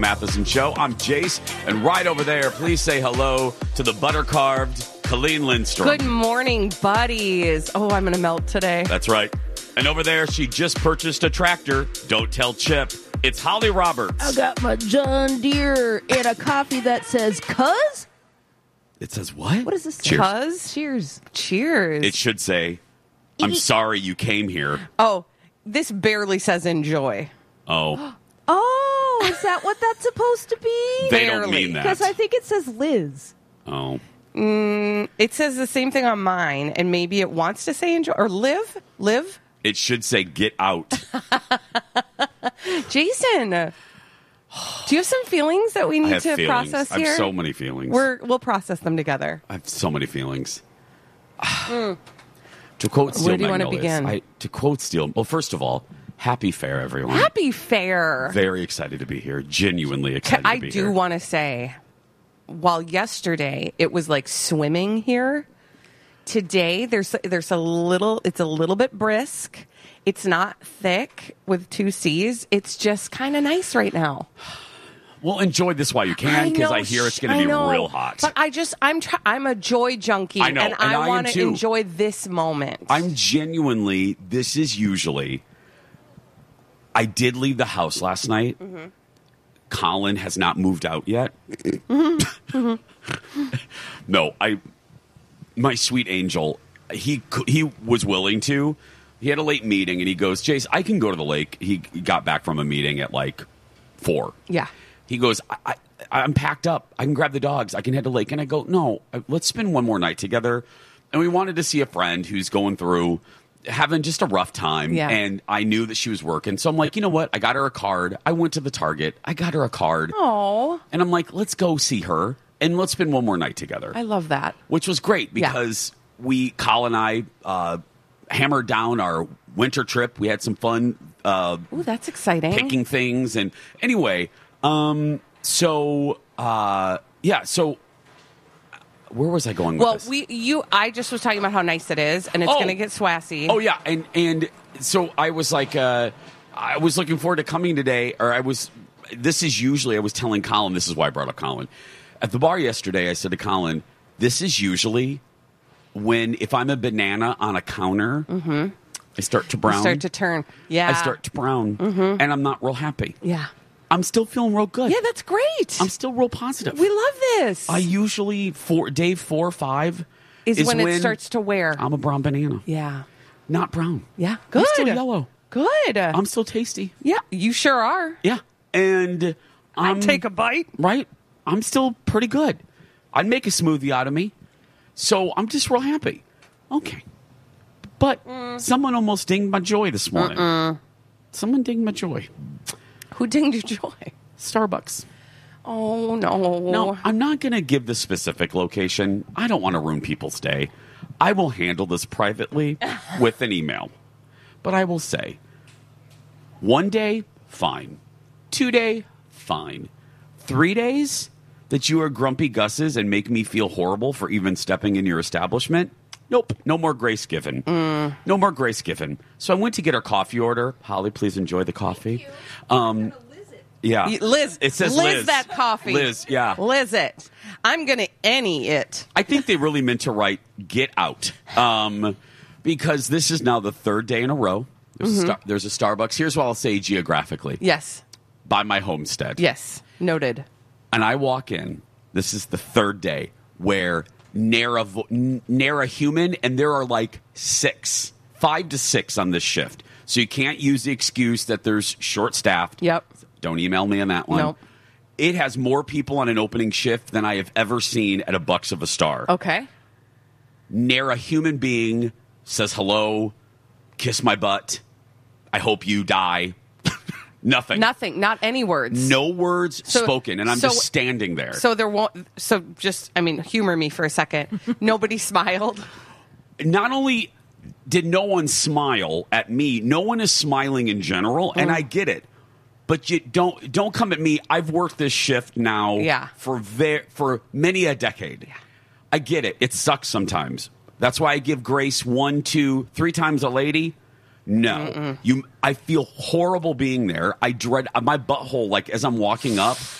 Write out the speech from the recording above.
Matheson Show. I'm Jace, and right over there, please say hello to the butter-carved Colleen Lindstrom. Good morning, buddies. Oh, I'm going to melt today. That's right. And over there, she just purchased a tractor. Don't tell Chip. It's Holly Roberts. I got my John Deere and a coffee that says "Cuz." It says what? What does this say? Cheers. Cuz? Cheers. Cheers. It should say, I'm sorry you came here. Oh, this barely says enjoy. Oh. Oh, is that what that's supposed to be? They don't Barely. mean that. Because I think it says Liz. Oh. It says the same thing on mine, and maybe it wants to say enjoy or live. Live. It should say get out. Jason, do you have some feelings that we I need have to feelings. process I here? have so many feelings. We'll process them together. I have so many feelings. To quote Steel Where do you wanna Magnolias, begin? to quote Steel, well, first of all, happy fair, everyone. Happy fair. Very excited to be here. Genuinely excited I to be do here. want to say, while yesterday it was like swimming here, today there's a little. It's a little bit brisk. It's not thick with two C's. It's just kind of nice right now. Well, enjoy this while you can, because I hear it's going to be real hot. But I'm a joy junkie, I know, and and I I am want to too. enjoy this moment. I'm genuinely, this is usually, I did leave the house last night. Mm-hmm. Colin has not moved out yet. Mm-hmm. No, my sweet angel, he was willing to. He had a late meeting, and he goes, Jace, I can go to the lake. He got back from a meeting at like 4. Yeah. He goes, I'm packed up. I can grab the dogs. I can head to the lake. And I go, no, let's spend one more night together. And we wanted to see a friend who's going through, having just a rough time. Yeah. And I knew that she was working. So I'm like, you know what? I got her a card. I went to the Target. I got her a card. Oh, And I'm like, let's go see her. And let's spend one more night together. I love that. Which was great because Colin and I hammered down our winter trip. We had some fun Ooh, that's exciting. picking things. And anyway, so where was I going with Well, this? I just was talking about how nice it is, and it's going to get swassy. Oh, yeah. And so I was like, I was looking forward to coming today, or I was telling Colin, this is why I brought up Colin. At the bar yesterday, I said to Colin, this is usually if I'm a banana on a counter, I start to brown. You start to turn. Yeah. I start to brown, and I'm not real happy. Yeah. I'm still feeling real good. Yeah, that's great. I'm still real positive. We love this. I usually, day 4 or 5 is when it starts to wear. I'm a brown banana. Yeah. Not brown. Yeah. Good. I'm still yellow. Good. I'm still tasty. Yeah, you sure are. Yeah. And I'd take a bite. Right? I'm still pretty good. I'd make a smoothie out of me. So I'm just real happy. Okay. But someone almost dinged my joy this morning. Someone dinged my joy. Who dinged your joy? Starbucks. Oh, no. No, I'm not going to give the specific location. I don't want to ruin people's day. I will handle this privately with an email. But I will say, 1 day, fine. 2 day, fine. 3 days that you are grumpy Gus's and make me feel horrible for even stepping in your establishment? Nope. No more grace given. No more grace given. So I went to get our coffee order. Holly, please enjoy the coffee. Yeah. Liz. It says Liz. that coffee. Liz, yeah. Liz it. I'm going to any it. I think they really meant to write "get out" because this is now the 3rd day in a row. There's a Starbucks. Here's what I'll say geographically. Yes. By my homestead. Yes. Noted. And I walk in. This is the 3rd day where ne'er a human, and there are like 5 to 6 on this shift. So you can't use the excuse that there's short-staffed. Yep. Don't email me on that one. Nope. It has more people on an opening shift than I have ever seen at a Bucks of a Star. Okay. Ne'er a human being says hello, kiss my butt, I hope you die. Nothing. Nothing. Not any words. No words spoken, and I'm just standing there. So there won't. So just, humor me for a second. Nobody smiled. Not only did no one smile at me, no one is smiling in general, and I get it. But you don't come at me. I've worked this shift now for many a decade. Yeah. I get it. It sucks sometimes. That's why I give grace 1, 2, 3 times a lady. No. I feel horrible being there. I dread my butthole, like as I'm walking up,